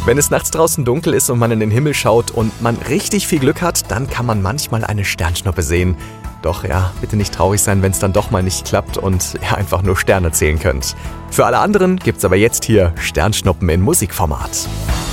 Wenn es nachts draußen dunkel ist und man in den Himmel schaut und man richtig viel Glück hat, dann kann man manchmal eine Sternschnuppe sehen. Doch ja, bitte nicht traurig sein, wenn es dann doch mal nicht klappt und ihr einfach nur Sterne zählen könnt. Für alle anderen gibt's aber jetzt hier Sternschnuppen in Musikformat.